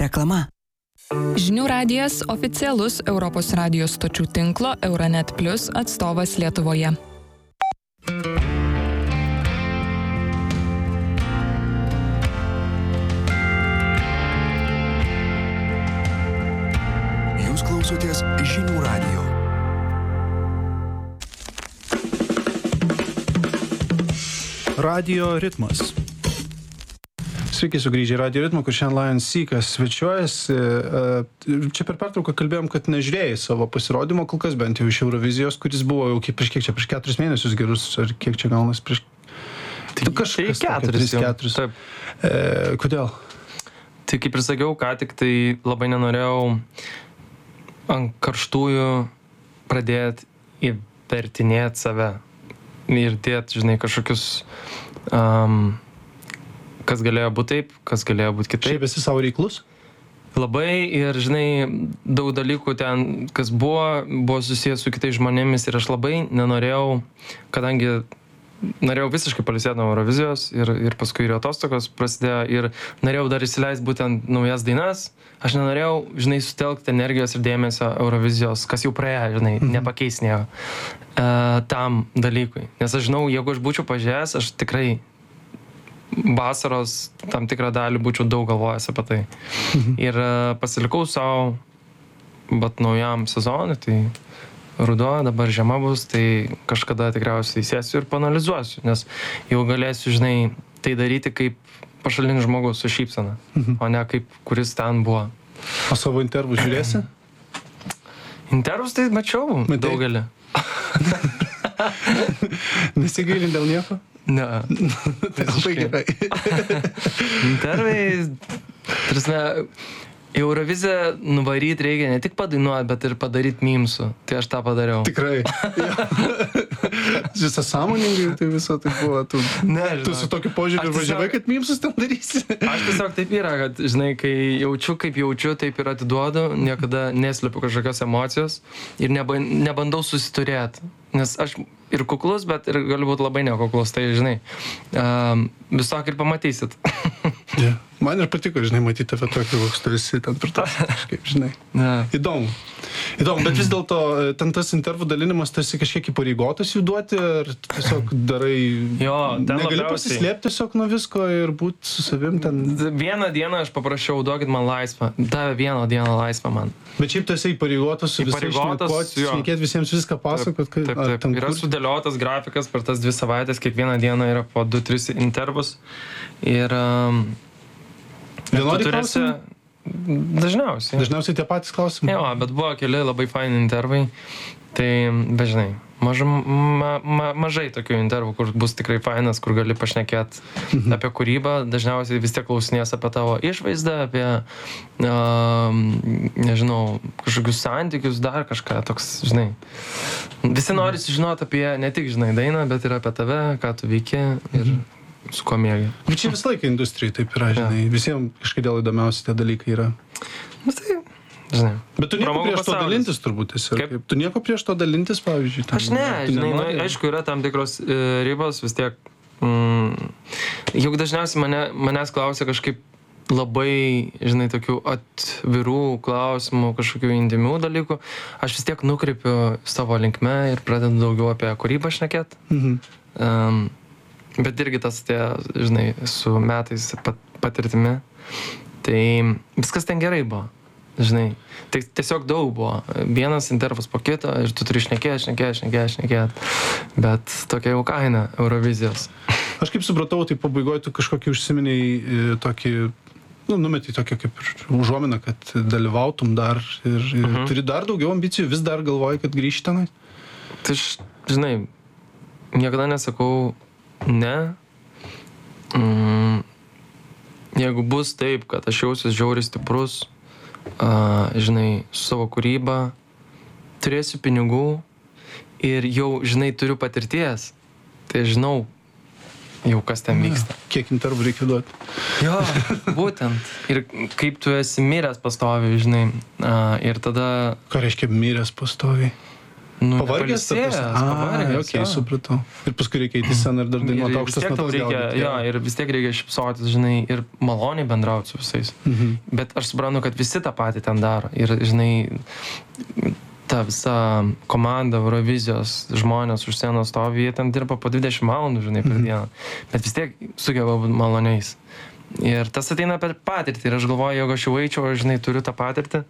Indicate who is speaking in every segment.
Speaker 1: Reklama.
Speaker 2: Žinių radijas oficialus Europos radijos stočių tinklo Euronet Plus atstovas Lietuvoje.
Speaker 1: Jūs klausotės Žinių radijo.
Speaker 3: Radio ritmas. Sveiki sugrįžę į Radio ritmą, kur šiandien Lion Seekas svečiuojasi. Čia per pertrauką kalbėjom, kad nežiūrėjai savo pasirodymo, kol kas bent jau iš Eurovizijos, kuris buvo jau prieš 4 mėnesius gerus, ar kiek čia gaunas prieš...
Speaker 4: Tai kažkas 3-4.
Speaker 3: Taip. Kodėl?
Speaker 4: Tai kaip ir sakiau, ką tik tai labai nenorėjau ant karštųjų pradėti įvertinėti save ir dėti, žinai, kažkokius... kas galėjo būti taip, kas galėjo būti kitaip.
Speaker 3: Šiaip esi savo reiklus?
Speaker 4: Labai ir, žinai, daug dalykų ten, kas buvo susijęs su kitais žmonėmis ir aš labai nenorėjau, kadangi norėjau visiškai pailsėti nuo Eurovizijos ir paskui ir atostogos prasidėjo ir norėjau dar įsileisti būtent naujas dainas. Aš nenorėjau, žinai, sutelkti energijos ir dėmesio Eurovizijos, kas jau praėjo, žinai, nepakeis nieko tam dalykui. Nes aš žinau, jeigu aš būčiau pažiūrėjęs, aš tikrai vasaros tam tikrą dalį būčiau daug galvojęs apie tai. Ir pasilikau savo, bet naujam sezonui, tai ruduo, dabar žiema bus, tai kažkada tikriausiai sėsiu ir paanalizuosiu, nes jau galėsiu, žinai, tai daryti kaip pašalinis žmogus su šypsena, o ne kaip kuris ten buvo.
Speaker 3: O savo intervus žiūrėsi?
Speaker 4: Intervus tai mačiau daugelį.
Speaker 3: Nesigailin dėl nieko?
Speaker 4: Ne.
Speaker 3: Tai labai gerai.
Speaker 4: Intervai, prasme, Euroviziją nuvaryti reikia ne tik padainuoti, bet ir padaryti mimsų. Tai aš tą padariau.
Speaker 3: Tikrai. Visą sąmoningai, tai viso tai buvo. Tu su tokiu požiūriu važiavai, kad mimsus ten darysi.
Speaker 4: Aš tiesiog taip yra, kad, žinai, kai jaučiu, kaip jaučiu, taip ir atiduodu, niekada neslepiu kažkokios emocijos ir nebandau susiturėti. Nes aš ir kuklus, bet ir galiu būti labai nekuklus, tai, žinai, visok ir pamatysit.
Speaker 3: Yeah. Man ir patiko, žinai, matyti tave tokį, koks tu esi ten pritas, kažkaip, žinai.
Speaker 4: Yeah.
Speaker 3: Įdomu, bet vis dėlto ten tas intervų dalinimas tarsi kažkiek įpareigotas jų duoti, ar tiesiog darai...
Speaker 4: Jo, ten
Speaker 3: negali
Speaker 4: labiausiai
Speaker 3: pasislėpti tiesiog nuo visko ir būti su savim ten...
Speaker 4: Vieną dieną aš paprašiau, duokit man laisvą. Davė vieną dieną laisvą man.
Speaker 3: Bet šiaip tu esi įpareigotas su visai šnekėti visiems viską pasakot.
Speaker 4: Taip. Yra sudėliotas grafikas per tas 2 savaitės, kiekvieną dieną yra po 2-3 intervus. Ir...
Speaker 3: Vienodį klausimą?
Speaker 4: Dažniausiai.
Speaker 3: Dažniausiai tie patys klausimai?
Speaker 4: Jo, bet buvo keli labai faini intervai. Tai, bežinai, mažai tokių intervų, kur bus tikrai fainas, kur gali pašnekėti apie kūrybą. Dažniausiai vis tiek klausinės apie tavo išvaizdą, apie, nežinau, kažkokius santykius, dar kažką toks, žinai. Visi nori sužinoti apie ne tik, žinai, dainą, bet ir apie tave, ką tu veiki ir su kuo mėgi.
Speaker 3: Bet čia visą laiką industrijai taip yra, žinai. Visiems kažkodėl įdomiausi tie dalykai yra.
Speaker 4: Nu tai, žinai.
Speaker 3: Bet tu nieko prieš to dalintis turbūt esi. Tu nieko prieš to dalintis, pavyzdžiui?
Speaker 4: Aš ne, žinai, aišku, yra tam tikros ribos, vis tiek. Juk dažniausiai manęs klausia kažkaip labai, žinai, tokių atvirų klausimų, kažkokių intymių dalykų. Aš vis tiek nukreipiu savo linkme ir pradedu daugiau apie kūrybą šnekėti. Bet irgi tas, žinai, su metais patirtimi, tai viskas ten gerai buvo, žinai. Tai tiesiog daug buvo. Vienas intervas po kito ir tu turi šnekėti. Bet tokia jau kaina Eurovizijos.
Speaker 3: Aš kaip supratau, tai pabaigoje tu kažkokį užsiminiai tokį, numetį tokią kaip užuominą, kad dalyvautum dar ir turi dar daugiau ambicijų, vis dar galvoji, kad grįžti tenai?
Speaker 4: Tai žinai, niekada nesakau ne. Jeigu bus taip, kad aš jausiuos žiauriai stiprus, žinai, su savo kūryba, turėsiu pinigų ir jau, žinai, turiu patirties, tai žinau jau, kas ten vyksta.
Speaker 3: Kiek intervų reikia duoti?
Speaker 4: Jo, būtent. Ir kaip tu esi miręs pastoviai, žinai, ir tada...
Speaker 3: Ką reiškia miręs pastoviai? Pavargęs?
Speaker 4: pavargęs,
Speaker 3: supratau. Ir paskui reikia įti sceną ir dar dainuoti
Speaker 4: Ir vis
Speaker 3: aukštas
Speaker 4: tiek tau
Speaker 3: natas
Speaker 4: reikia,
Speaker 3: gaudyt.
Speaker 4: ir vis tiek reikia šypsotis, žinai, ir maloniai bendrauti su visais. Bet aš suprantu, kad visi tą patį ten daro. Ir, žinai, ta visa komanda Eurovizijos žmonės už scenos stovi, jie ten dirba po 20 valandų, žinai, per dieną. Bet vis tiek sugeba būti maloniais. Ir tas ateina per patirtį. Ir aš galvoju, jeigu aš jau eičiau, aš, žinai, turiu tą patirtį.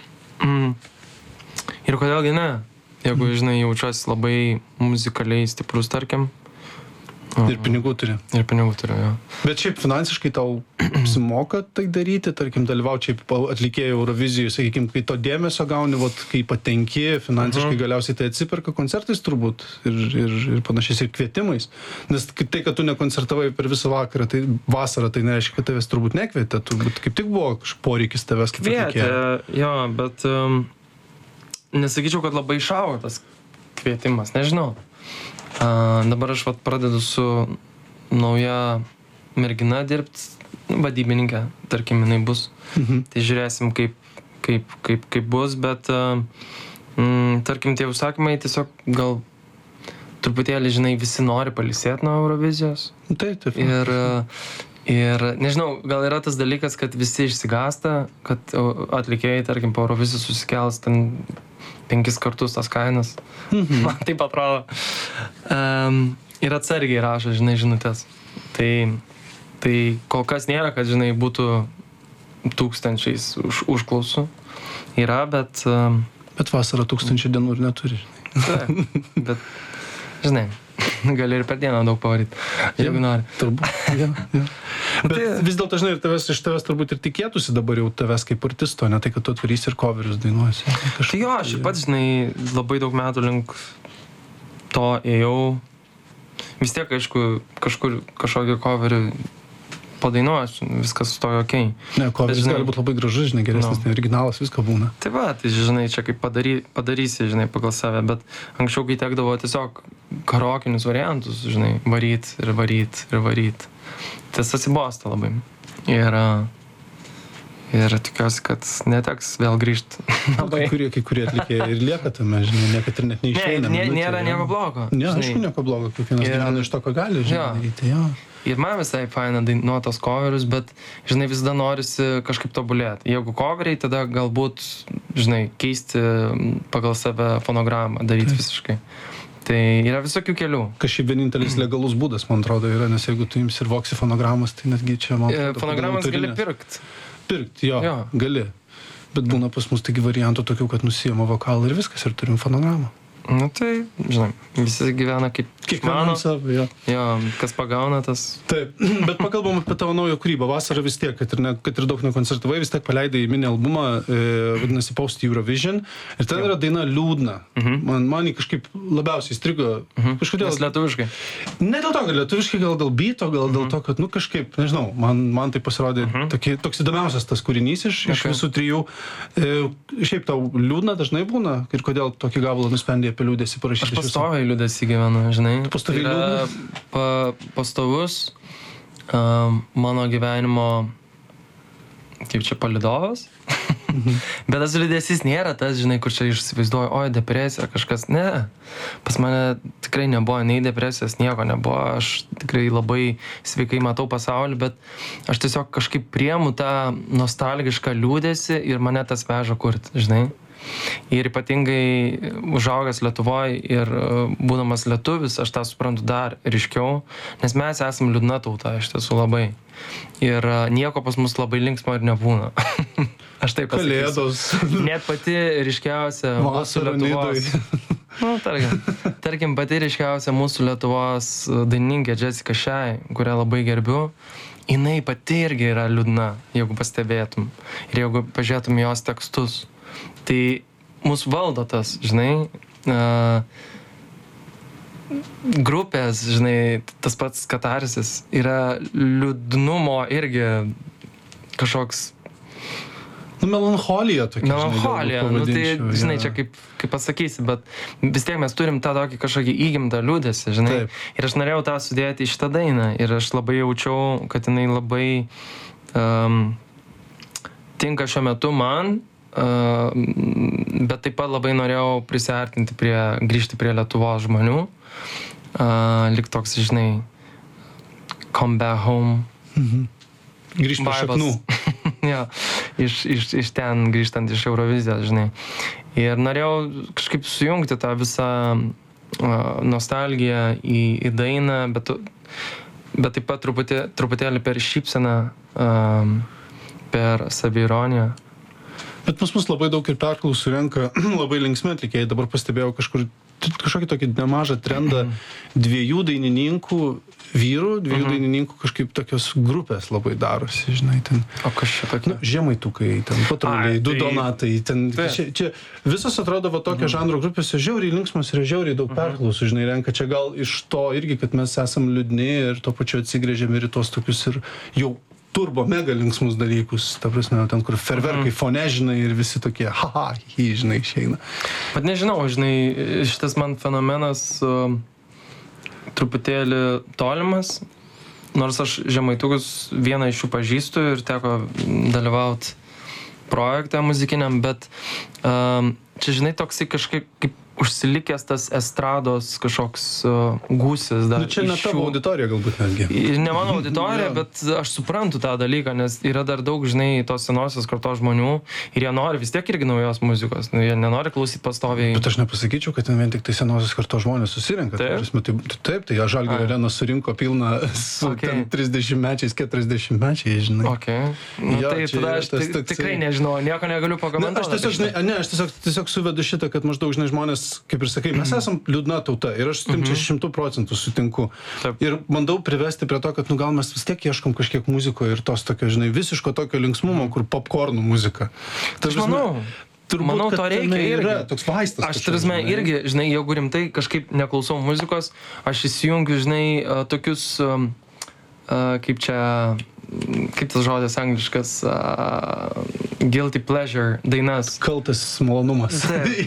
Speaker 4: Ir kodėlgi ne? Jeigu, žinai, jaučiuosi labai muzikaliai stiprus, tarkim.
Speaker 3: Ir pinigų turi.
Speaker 4: Ir pinigų turiu, jo.
Speaker 3: Bet šiaip finansiškai tau apsimoka tai daryti, tarkim, dalyvauti šiaip atlikėjų Eurovizijoje, sakykime, kai to dėmesio gauni, vat, kai patenki, finansiškai galiausiai tai atsiperka koncertais turbūt ir panašiais ir kvietimais. Nes tai, kad tu nekoncertavai per visą vakarą, tai vasarą, tai nereiškia, kad tavęs turbūt nekvietė, turbūt kaip tik buvo kažkoks poreikis tavęs kaip atlikėjo.
Speaker 4: Kvietė, jo, bet nesakyčiau, kad labai išaugo tas kvietimas, nežinau. Dabar aš pradedu su nauja mergina dirbti, vadybininkė, tarkim, jinai bus. Tai žiūrėsim, kaip bus, bet tarkim, tie užsakymai tiesiog gal truputėlį, žinai, visi nori pailsėti nuo Eurovizijos.
Speaker 3: Taip.
Speaker 4: Ir nežinau, gal yra tas dalykas, kad visi išsigąsta, kad atlikėjai, tarkim, po Eurovizijos susikels ten 5 kartus tas kainas. Man taip atrodo. Ir atsargiai rašo, žinai, žinutės. Tai kol kas nėra, kad, žinai, būtų tūkstančiais užklausų. Yra, bet...
Speaker 3: Bet vasarą 1000 dienų ir neturi, žinai.
Speaker 4: Bet, žinai, gali ir per dieną daug pavaryti, jeigu nori.
Speaker 3: Turbūt, Bet vis dėlto, žinai, iš tavęs turbūt ir tikėtųsi dabar jau tavęs kaip artisto, ne tai, kad tu atvarysi ir coverius dainuosi.
Speaker 4: Tai jo, aš pats, žinai, labai daug metų link to ėjau. Vis tiek, aišku, kažkokį coverį padainuosiu, viskas stojo okei.
Speaker 3: Ne, coveris gali būti labai gražus, žinai, geresnis, ne originalas, visko būna.
Speaker 4: Tai va, tai žinai, čia kaip padarysi, žinai, pagal save, bet anksčiau, kai tekdavo tiesiog karaokinius variantus, žinai, varyt. Tas atsibosta labai. Ir tikiuosi, kad neteks vėl grįžti.
Speaker 3: Kai kurie atlikėjai ir lieka tame, žinai, niekad ir net neišeina.
Speaker 4: Nėra nieko blogo.
Speaker 3: Ne, aišku, nieko blogo, kiekvienas gyvena iš to, ką gali, žinai, daryti, jo.
Speaker 4: Ir man visai faina dainuot tos coverius, bet, žinai, visada norisi kažkaip tobulėti. Jeigu coveriai, tada galbūt, žinai, keisti pagal save fonogramą, daryti visiškai. Tai yra visokių kelių.
Speaker 3: Kažkaip vienintelis legalus būdas, man atrodo, yra, nes jeigu tu imsi ir voksi fonogramas, tai netgi čia, man atrodo,
Speaker 4: fonogramas gali pirkt.
Speaker 3: Pirkt, jo, gali. Bet būna pas mus taigi variantų tokių, kad nusijama vokalą ir viskas, ir turim fonogramą.
Speaker 4: Nu tai, žinai, visi gyvena kaip
Speaker 3: kiekvienam savo, jo.
Speaker 4: Jo, kas pagauna, tas...
Speaker 3: Taip, bet pakalbam apie tavo naują kūrybą. Vasarą vis tiek, kad ir daug nekoncertavai, vis tiek paleidai mini albumą, vadinasi Post Eurovision. Ir ten yra daina Liūdna. Man jį kažkaip labiausiai įstrigo.
Speaker 4: Nes lietuviškai.
Speaker 3: Ne dėl to, kad lietuviškai, gal dėl beato, gal dėl to, kad, kažkaip, nežinau, man tai pasirodė toks įdomiausias tas kūrinys iš visų trijų. Šiaip tau liūdna dažnai būna? Ir kodėl tokį gabalą nusprendė apie liūdesį parašyti?
Speaker 4: Aš pastoviai liūdesį gyvenu, žinai.
Speaker 3: Pastoviai liūdnas?
Speaker 4: Pastovus mano gyvenimo, kaip čia, palydovas. Bet tas liūdesys nėra tas, žinai, kur čia įsivaizduoju, oi, depresija, kažkas. Ne. Pas mane tikrai nebuvo nei depresijos, nieko nebuvo. Aš tikrai labai sveikai matau pasaulį, bet aš tiesiog kažkaip priemu tą nostalgišką liūdesį ir mane tas veža kurti, žinai. Ir ypatingai užaugęs Lietuvoje ir būdamas lietuvis, aš tą suprantu dar ryškiau, nes mes esam liūdna tauta, iš tiesų labai. Ir nieko pas mus labai linksmo ir nebūna. Aš taip pasakysiu.
Speaker 3: Kalėdos.
Speaker 4: Net pati ryškiausia mūsų Lietuvos... Tarkim, pati ryškiausia mūsų Lietuvos dainininkė Jessica Shai, kurią labai gerbiu, jinai pati irgi yra liūdna, jeigu pastebėtum. Ir jeigu pažiūrėtum jos tekstus. Tai mus valdo tas, žinai, grupės, žinai, tas pats katarsis yra liūdnumo irgi kažkoks...
Speaker 3: Melancholija tokia.
Speaker 4: Melancholija, tai, žinai, čia kaip pasakysi, bet vis tiek mes turim tą tokį kažkokį įgimtą liūdesį, žinai. Taip. Ir aš norėjau tą sudėti į šitą dainą ir aš labai jaučiau, kad jinai labai tinka šiuo metu man, bet taip pat labai norėjau grįžti prie Lietuvos žmonių. Lyg toks, žinai, come back home.
Speaker 3: Grįžti prie šaknų.
Speaker 4: Jo, iš ten grįžtant iš Eurovizijos, žinai. Ir norėjau kažkaip sujungti tą visą nostalgiją į dainą, bet taip pat truputėlį per šypseną, per saviironiją.
Speaker 3: Bet pas mus labai daug ir perklausų renka labai linksmi atlikėjai. Dabar pastebėjau kažkokį tokį nemažą trendą dviejų dainininkų vyrų, dainininkų kažkaip tokios grupės labai darosi, žinai, ten.
Speaker 4: O kas čia tokia?
Speaker 3: Žemaitukai, ten patruliai, du Donatai, ten. Čia visos atrodo va tokio žanro grupės žiauriai linksmos ir žiauriai daug perklausų, žinai, renka. Čia gal iš to irgi, kad mes esam liūdni ir tuo pačiu atsigrėžėm ir į tuos tokius ir jau turbo mega linksmus dalykus, ta prasme, ten kur ferverkai fone, žinai, ir visi tokie, žinai, išeina.
Speaker 4: Bet nežinau, žinai, šitas man fenomenas truputėlį tolimas, nors aš Žemaitukus vieną iš jų pažįstu ir teko dalyvauti projekte muzikiniam, bet čia, žinai, toksai kažkaip kaip užsilikęs tas estrados kažkoks gūsis dar.
Speaker 3: Čia ne tavo auditorija galbūt netgi.
Speaker 4: Ne mano auditorija, bet aš suprantu tą dalyką, nes yra dar daug, žinai, tos senosios kartos žmonių ir jie nori vis tiek irgi naujos muzikos, jie nenori klausyti pastoviai.
Speaker 3: Bet aš nepasakyčiau, kad ten vien tik tai senosios kartos žmonės susirenka. Taip, tai Žalgirio arena surinko pilną su 30-mečiais, 40-mečiais, žinai.
Speaker 4: Tai tada aš tikrai nežinau, nieko negaliu pakomentuoti.
Speaker 3: Aš tiesiog suvedu šitą, kad maždaug, žinai, žmonės, kaip ir sakai, mes esam liūdna tauta ir aš su tim čia 100% sutinku. Taip. Ir bandau privesti prie to, kad gal mes vis tiek ieškom kažkiek muzikoje ir tos tokio, žinai, visiško tokio linksmumo, kur popkornų muzika.
Speaker 4: Aš manau, to reikia irgi.
Speaker 3: Toks vaistas.
Speaker 4: Aš turime irgi, žinai, jeigu rimtai kažkaip neklausau muzikos, aš įsijungiu, žinai, tokius, kaip tas žodis angliškas, guilty pleasure dainas.
Speaker 3: Kaltas malonumas.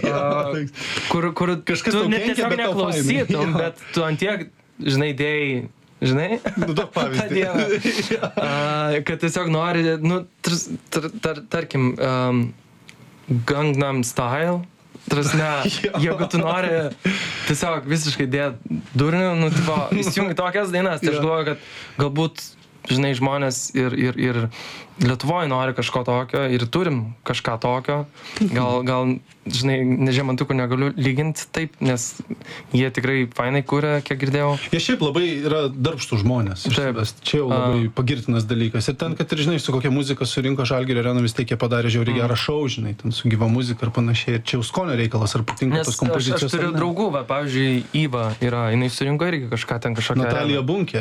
Speaker 4: Kur
Speaker 3: kažkas
Speaker 4: tu net tiesiog neklausytum, bet tu ant tiek, žinai, dėjai, žinai?
Speaker 3: Duok pavyzdį.
Speaker 4: Kad tiesiog nori, tarkim, Gangnam Style. Jeigu tu nori tiesiog visiškai dėti durnių, įsijungi tokias dainas, tai aš galvoju, kad galbūt, žinai, žmonės ir Lietuvoje nori kažko tokio ir turim kažką tokio. Gal žinai, Žemaitukų negaliu lyginti taip, nes jie tikrai fainai kuria, kiek girdėjau.
Speaker 3: Jie šiaip labai yra darbštų žmonės. Čia jau labai pagirtinas dalykas. Ir ten, kad ir, žinai, su kokia muzika surinko Žalgirio areną, vis tiek jie padarė žiauriai gerą šou, žinai, ten su gyva muzika ir panašiai. Ir čia jau skonio reikalas, ar patinka tos kompozicijos.
Speaker 4: Aš turiu draugų, pavyzdžiui, Iva yra, jinai surinko irgi kažką ten kažkokią.
Speaker 3: Natalija Bunkė.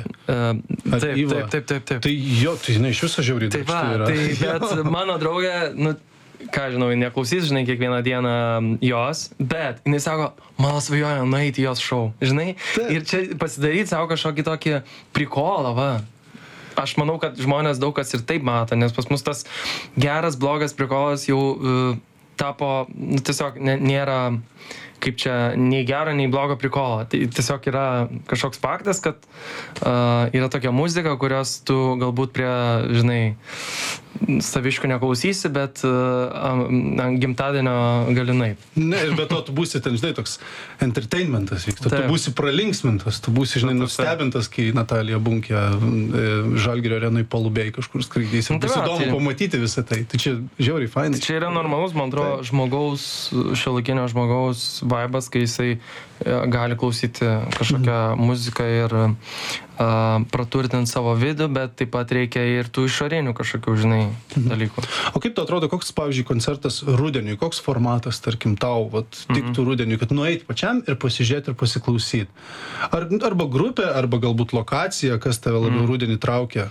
Speaker 4: Taip.
Speaker 3: Tai jo, tai jinai iš viso žiauriai darbštų yra.
Speaker 4: Bet mano draugė, ką žinau, neklausys, žinai, kiekvieną dieną jos, bet jinai sako, mano svajoja nueiti į jos šou, žinai, ir čia pasidaryti savo kažkokį tokį prikolą, va. Aš manau, kad žmonės daug kas ir taip mato, nes pas mus tas geras, blogas prikolas jau tapo, tiesiog nėra kaip čia nei gero, nei blogo prikolo. Tai tiesiog yra kažkoks faktas, kad yra tokia muzika, kurios tu galbūt prie, žinai, saviškų neklausysi, bet gimtadienio galinai.
Speaker 3: Ne, ir be to tu būsi ten, žinai, toks entertainmentas vyksta. Tu būsi pralinksmintas, tu būsi, žinai, nustebintas, kai Natalija Bunkė Žalgirio arenoj palubėjai kažkur skraidys. Ir bus įdomu pamatyti visą tai. Tai čia žiauriai fainai.
Speaker 4: Čia yra normalus, man atrodo, žmogaus, šiuolaikinio žmogaus vaibas, kai jisai gali klausyti kažkokią muziką ir praturtinti savo vidų, bet taip pat reikia ir tų išorinių kažkokių, žinai, dalykų.
Speaker 3: O kaip tu atrodo, koks, pavyzdžiui, koncertas rudeniui, koks formatas, tarkim, tau tiktų rudeniui, kad nueit pačiam ir pasižiūrėti ir pasiklausyti? Arba grupė, arba galbūt lokacija, kas tave labiau rudenį traukia?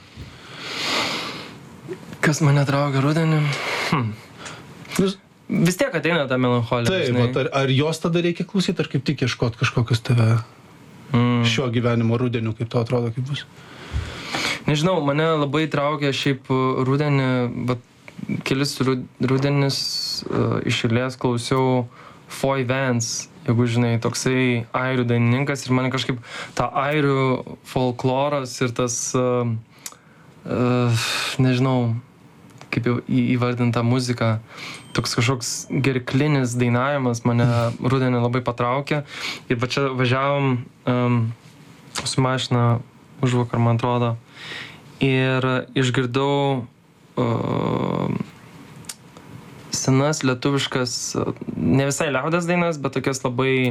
Speaker 4: Kas mane traukia rudenį? Vis tiek ateina ta melancholija.
Speaker 3: Taip, ar jos tada reikia klausyti, ar kaip tik ieškoti kažkokius tave šio gyvenimo rudenių, kaip to atrodo, kaip bus?
Speaker 4: Nežinau, mane labai traukia šiaip rudenį, bet kelis rudenis iš eilės klausiau Foy Vance, jeigu žinai, toksai airių dainininkas ir man kažkaip ta airių folkloras ir tas, nežinau, kaip jau įvardinta muzika, toks kažkoks gerklinis dainavimas mane rudenį labai patraukė. Ir va čia važiavom su mašina užvakar, man atrodo, ir išgirdau senas lietuviškas, ne visai liaudies dainas, bet tokias labai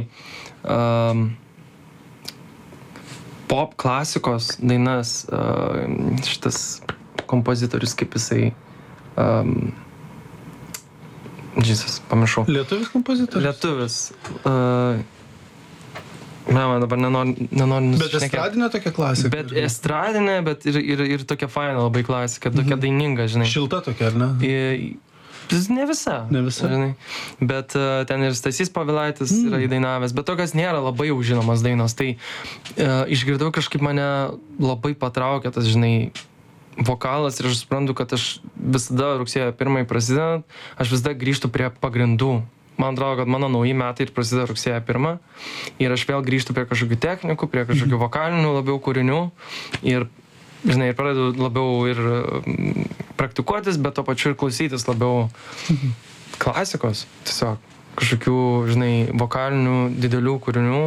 Speaker 4: pop klasikos dainas. Šitas kompozitorius, kaip jisai... Jesus, pamiršau.
Speaker 3: Lietuvis kompozitorius?
Speaker 4: Lietuvis. Man dabar nenoriu nusišnekėti.
Speaker 3: Bet estradinė tokia klasika?
Speaker 4: Bet estradinė, bet ir tokia faina labai klasika, tokia daininga, žinai.
Speaker 3: Šilta tokia, ar ne?
Speaker 4: Ne visa.
Speaker 3: Ne visa.
Speaker 4: Žinai. Bet ten ir Stasys Povilaitis yra įdainavęs, bet tokios nėra labai jau žinomas dainos. Tai išgirdau, kažkaip mane labai patraukė tas, žinai, vokalas ir aš suprantu, kad aš visada rugsėjo 1 prasidedant, aš visada grįžtu prie pagrindų. Man atrodo, kad mano nauji metai ir prasideda rugsėjo 1 ir aš vėl grįžtu prie kažkokių technikų, prie kažkokių vokalinių labiau kūrinių ir, žinai, ir pradedu labiau ir praktikuotis, bet to pačiu ir klausytis labiau klasikos, tiesiog kažkokių, žinai, vokalinių didelių kūrinių.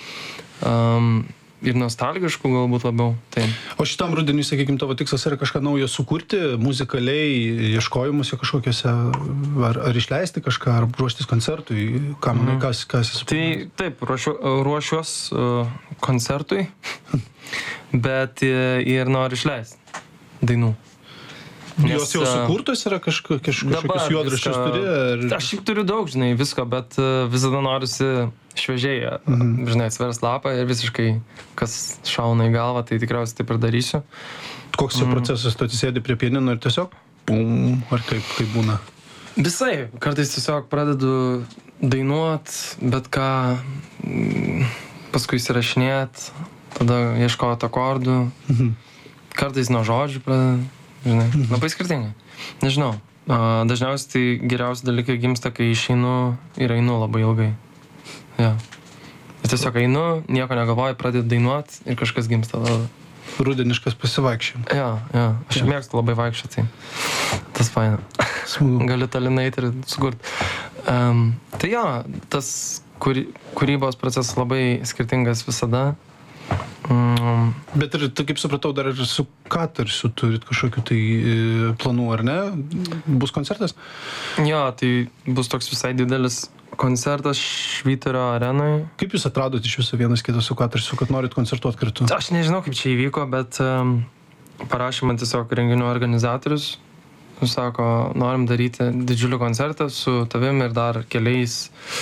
Speaker 4: Ir nostalgiškų galbūt labiau. Tai.
Speaker 3: O šitam rudeniui, sakykime, tavo tikslas yra kažką naujo sukurti, muzikaliai, ieškojimuose kažkokiuose, ar išleisti kažką, ar ruoštis koncertui, ką manai, kas esi?
Speaker 4: Tai taip, ruošiuos koncertui, bet ir noriu išleisti dainų.
Speaker 3: Jos jau sukurtos yra kažkokius juodraščius turi?
Speaker 4: Aš šiaip turiu daug, žinai, visko, bet visada norisi šviežiai, žinai, atsivers lapą ir visiškai, kas šauna į galvą, tai tikriausiai taip ir darysiu.
Speaker 3: Koks čia procesas, tu atsisėdi prie pianino ir tiesiog, ar kaip būna?
Speaker 4: Visai, kartais tiesiog pradedu dainuot, bet ką, paskui įsirašinėt, tada ieškoti akordų, kartais nuo žodžių pradedu. Žinai, labai skirtingai. Nežinau. Dažniausiai tai geriausi dalykai gimsta, kai išeinu ir einu labai ilgai. Ja. Ir tiesiog einu, nieko negalvoju, pradedu dainuot ir kažkas gimsta.
Speaker 3: Rudeniškas pasivaikščiavimas.
Speaker 4: Ja. Aš mėgstu labai vaikščioti. Tas faina. Galiu talinai ir sukurti. Tai jo, tas kūrybos procesas labai skirtingas visada.
Speaker 3: Bet ir, kaip supratau, dar ir su Katarsiu turit kažkokių tai planų, ar ne? Bus koncertas?
Speaker 4: Jo, tai bus toks visai didelis koncertas Švyturio arenai.
Speaker 3: Kaip jūs atradot iš viso vienas kitą su Katarsiu, kad norit koncertuoti kartu?
Speaker 4: Aš nežinau, kaip čia įvyko, bet parašė man tiesiog renginių organizatorius. Sako, norim daryti didžiulį koncertą su tavim ir dar keliais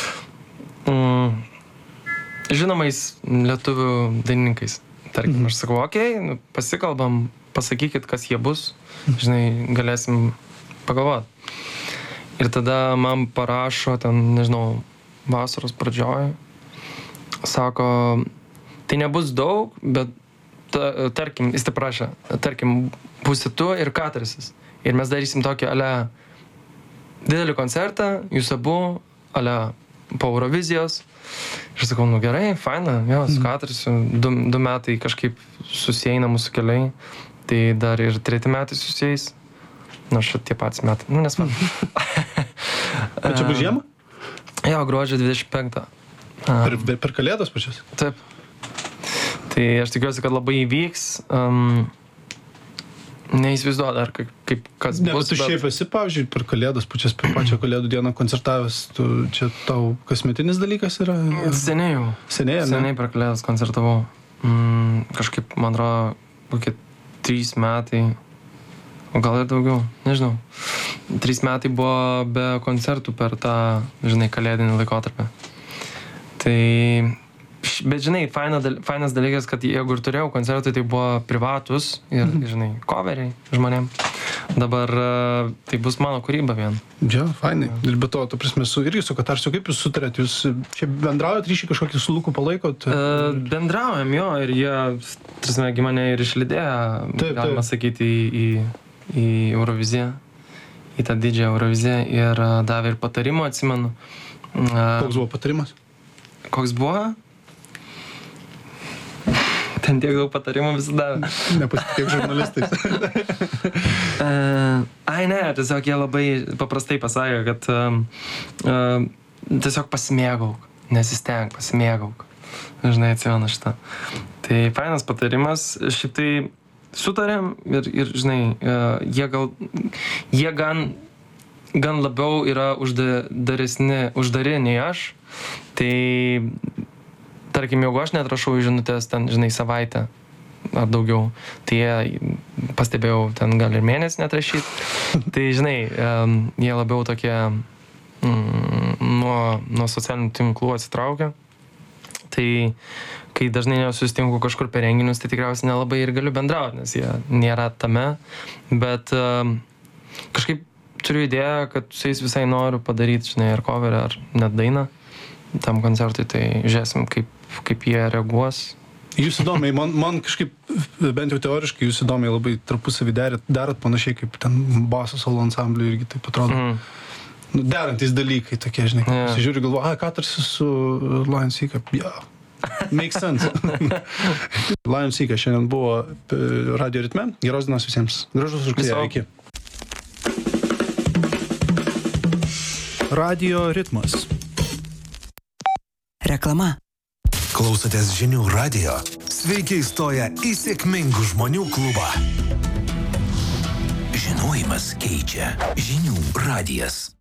Speaker 4: žinomais lietuvių dainininkais. Tarkim, aš sakau, okei, pasikalbam, pasakykit, kas jie bus, žinai, galėsim pagalvoti. Ir tada man parašo ten, nežinau, vasaros pradžioj, sako, tai nebus daug, bet tarkim, jis tai prašė, tarkim, būsi tu ir Katarsis. Ir mes darysim tokį didelį koncertą, jūs abu, po Eurovizijos. Ir sakau, nu gerai, faina, jo, su Katarsiu, 2 metai kažkaip susieina mūsų keliai, tai dar ir 3 metai susieis. Nu, tie patys metai, nesvarbu.
Speaker 3: Bet čia bus žiemą?
Speaker 4: Jo, gruodžio 25.
Speaker 3: Per Kalėdas pačias?
Speaker 4: Taip. Tai aš tikiuosi, kad labai įvyks. Neįsivaizduoju dar, kas
Speaker 3: ne,
Speaker 4: bus.
Speaker 3: Bet tu šiaip esi, pavyzdžiui, per Kalėdas pačias, per pačią Kalėdų dieną koncertavęs, čia tau kasmetinis dalykas yra?
Speaker 4: Seniai jau. Seniai per Kalėdas koncertavau. Kažkaip, man atrodo, kokie 3 metai, o gal ir daugiau, nežinau. 3 metai buvo be koncertų per tą, žinai, kalėdinį laikotarpį. Tai... Bet, žinai, fainas dalykas, kad jeigu ir turėjau koncertų, tai buvo privatus ir, žinai, coveriai žmonėm. Dabar tai bus mano kūryba vien.
Speaker 3: Ja, fainai. Ir be to, tu prasme, irgi su Katarsiu, kaip jūs sutarėt? Jūs čia bendraujat ryšį kažkokį su Luku palaikot?
Speaker 4: Bendraujam, jo, ir jie, prasme, mane ir išlydėjo, galima sakyti, į Euroviziją, į tą didžiąją Euroviziją ir davė ir patarimų, atsimenu.
Speaker 3: Koks buvo patarimas?
Speaker 4: Koks buvo? ten tiek daug patarimų visada.
Speaker 3: Nepasitikėk žurnalistais.
Speaker 4: Ai ne, tiesiog jie labai paprastai pasakė, kad tiesiog pasimėgauk, nesisteng, pasimėgauk. Žinai, atsimenu šitą. Tai fainas patarimas, šiaip tai sutarėm ir žinai, jie gan labiau yra uždari nei aš. Tai tarkim, jeigu aš neatrašau žinutės ten, žinai, savaitę ar daugiau, tai jie, pastebėjau, ten gal ir mėnesį neatrašyti. Tai, žinai, jie labiau tokie nuo socialinių tinklų atsitraukia. Tai kai dažnai nesusitinku kažkur per renginius, tai tikriausiai nelabai ir galiu bendrauti, nes jie nėra tame. Bet kažkaip turiu idėją, kad su jais visai noriu padaryti, žinai, ar coverį, ar net dainą tam koncertui, tai žiūrėsim, kaip jie reaguos.
Speaker 3: Jūs įdomiai, man kažkaip, bent jau teoriškai, jūs įdomiai labai tarpusavį darat panašiai kaip ten baso solo ansambliui irgi taip atrodo. Derantys dalykai tokie, žinai, žiūri galvo, ką tarsi su Lion Seeker, makes sense. Lion Seeker šiandien buvo Radio Ritme, geros dienos visiems, gražus rugsėjo, iki. Radio Ritmas.
Speaker 1: Reklama. Klausotės Žinių radijo. Sveiki įstoję į sėkmingų žmonių klubą. Žinojimas keičia. Žinių radijas.